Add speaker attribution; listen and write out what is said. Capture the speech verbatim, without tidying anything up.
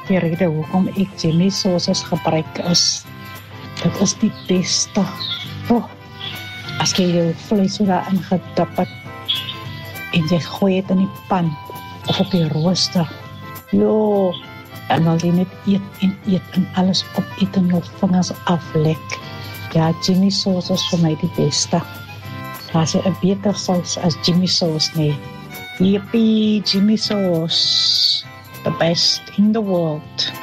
Speaker 1: die rede hoekom ek Jimmy sauces gebruik is, dit is die beste. Oh, as jy jou vlees so daarin gedip het, en jy gooi het in die pan, of op die rooster, jo, en dan jy net eet en eet, en alles opeet en jou vingers aflek. Ja, Jimmy sauce is vir my die beste. Daar is 'n beter saus as Jimmy sauce nie. Yippie, Jimmy sauce, the best in the world.